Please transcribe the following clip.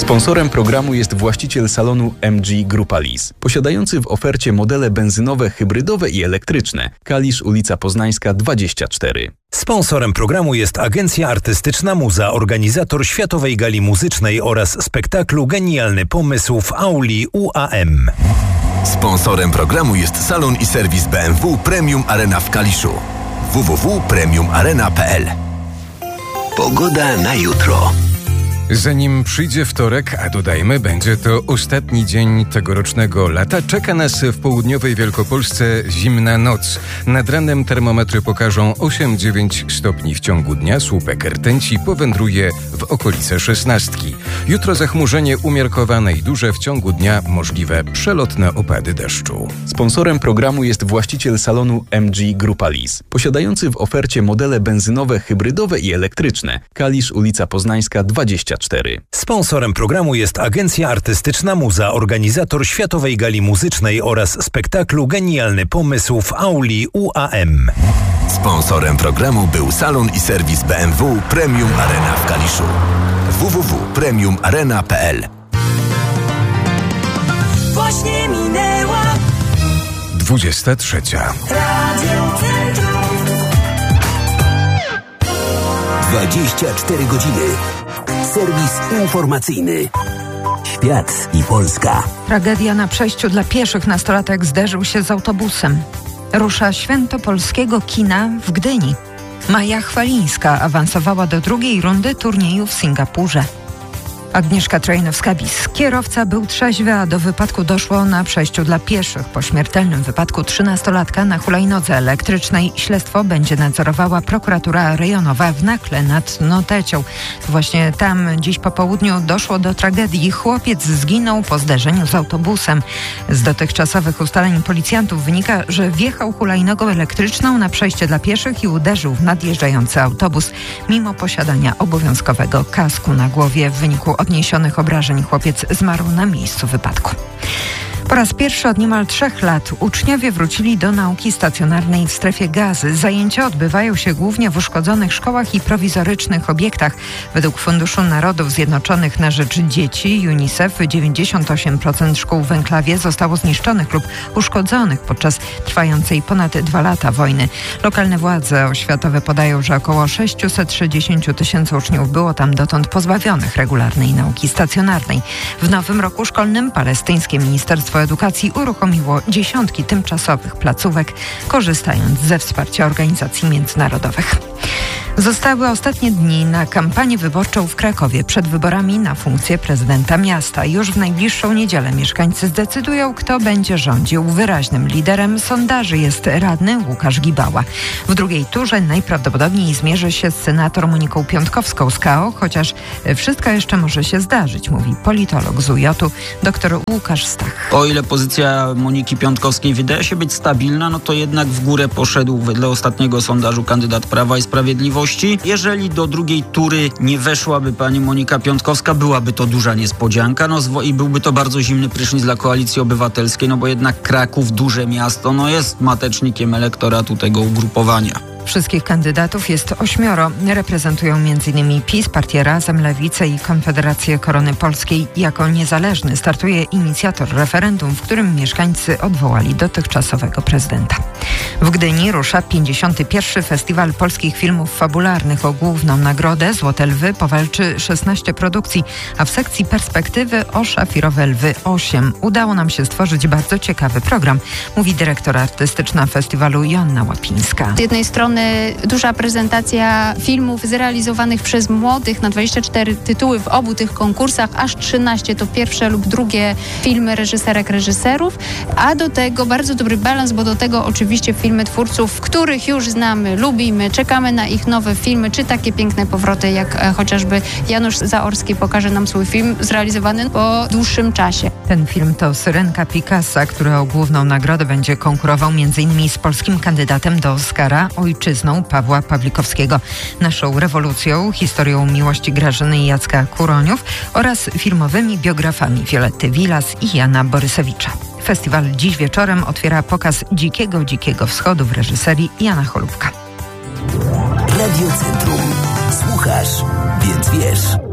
Sponsorem programu jest właściciel salonu MG Grupa Lis, posiadający w ofercie modele benzynowe, hybrydowe i elektryczne. Kalisz, ulica Poznańska 24. Sponsorem programu jest Agencja Artystyczna Muza, organizator Światowej Gali Muzycznej oraz spektaklu Genialny Pomysł w auli UAM. Sponsorem programu jest salon i serwis BMW Premium Arena w Kaliszu. www.premiumarena.pl. Pogoda na jutro. Zanim przyjdzie wtorek, a dodajmy, będzie to ostatni dzień tegorocznego lata, czeka nas w południowej Wielkopolsce zimna noc. Nad ranem termometry pokażą 8-9 stopni w ciągu dnia, słupek rtęci powędruje w okolice 16. Jutro zachmurzenie umiarkowane i duże, w ciągu dnia możliwe przelotne opady deszczu. Sponsorem programu jest właściciel salonu MG Grupa Lis, posiadający w ofercie modele benzynowe, hybrydowe i elektryczne. Kalisz, ulica Poznańska 24. Sponsorem programu jest Agencja Artystyczna Muza, organizator Światowej Gali Muzycznej oraz spektaklu Genialny Pomysł w auli UAM. Sponsorem programu był salon i serwis BMW Premium Arena w Kaliszu. www.premiumarena.pl. Właśnie minęła 23. Radio Centrum. 24 godziny. Serwis informacyjny. Świat i Polska. Tragedia na przejściu dla pieszych. Nastolatek zderzył się z autobusem. Rusza święto polskiego kina w Gdyni. Maja Chwalińska awansowała do drugiej rundy turnieju w Singapurze. Agnieszka Trojnowska-Bis. Kierowca był trzeźwy, a do wypadku doszło na przejściu dla pieszych. Po śmiertelnym wypadku 13-latka na hulajnodze elektrycznej śledztwo będzie nadzorowała prokuratura rejonowa w Nakle nad Notecią. Właśnie tam dziś po południu doszło do tragedii. Chłopiec zginął po zderzeniu z autobusem. Z dotychczasowych ustaleń policjantów wynika, że wjechał hulajnogą elektryczną na przejście dla pieszych i uderzył w nadjeżdżający autobus. Mimo posiadania obowiązkowego kasku na głowie, w wyniku odniesionych obrażeń chłopiec zmarł na miejscu wypadku. Po raz pierwszy od niemal 3 lat uczniowie wrócili do nauki stacjonarnej w strefie Gazy. Zajęcia odbywają się głównie w uszkodzonych szkołach i prowizorycznych obiektach. Według Funduszu Narodów Zjednoczonych na rzecz Dzieci UNICEF 98% szkół w enklawie zostało zniszczonych lub uszkodzonych podczas trwającej ponad 2 lata wojny. Lokalne władze oświatowe podają, że około 660 tysięcy uczniów było tam dotąd pozbawionych regularnej nauki stacjonarnej. W nowym roku szkolnym palestyńskie Ministerstwo Edukacji uruchomiło dziesiątki tymczasowych placówek, korzystając ze wsparcia organizacji międzynarodowych. Zostały ostatnie dni na kampanię wyborczą w Krakowie. Przed wyborami na funkcję prezydenta miasta. Już w najbliższą niedzielę mieszkańcy zdecydują, kto będzie rządził. Wyraźnym liderem sondaży jest radny Łukasz Gibała. W drugiej turze najprawdopodobniej zmierzy się z senator Moniką Piątkowską z KO, chociaż wszystko jeszcze może się zdarzyć, mówi politolog z UJ-u dr Łukasz Stach. O ile pozycja Moniki Piątkowskiej wydaje się być stabilna, no to jednak w górę poszedł wedle ostatniego sondażu kandydat Prawa i Sprawiedliwości. Jeżeli do drugiej tury nie weszłaby pani Monika Piątkowska, byłaby to duża niespodzianka, i byłby to bardzo zimny prysznic dla Koalicji Obywatelskiej, bo jednak Kraków, duże miasto, jest matecznikiem elektoratu tego ugrupowania. Wszystkich kandydatów jest 8. Reprezentują m.in. PiS, Partię Razem, Lewicę i Konfederację Korony Polskiej. Jako niezależny startuje inicjator referendum, w którym mieszkańcy odwołali dotychczasowego prezydenta. W Gdyni rusza 51. Festiwal Polskich Filmów Fabularnych. O główną nagrodę Złote Lwy powalczy 16 produkcji, a w sekcji Perspektywy o Szafirowe Lwy 8. Udało nam się stworzyć bardzo ciekawy program, mówi dyrektor artystyczna festiwalu Joanna Łapińska. Z jednej strony duża prezentacja filmów zrealizowanych przez młodych na 24 tytuły w obu tych konkursach, aż 13 to pierwsze lub drugie filmy reżyserek, reżyserów, a do tego bardzo dobry balans, bo do tego oczywiście filmy twórców, których już znamy, lubimy, czekamy na ich nowe filmy, czy takie piękne powroty, jak chociażby Janusz Zaorski pokaże nam swój film zrealizowany po dłuższym czasie. Ten film to Syrenka Picassa, który o główną nagrodę będzie konkurował m.in. z polskim kandydatem do Oscara, Ojczyzną Pawła Pawlikowskiego, Naszą rewolucją, historią miłości Grażyny i Jacka Kuroniów oraz filmowymi biografami Violetty Villas i Jana Borysewicza. Festiwal dziś wieczorem otwiera pokaz Dzikiego Wschodu w reżyserii Jana Cholubka. Radio Centrum. Słuchasz, więc wiesz.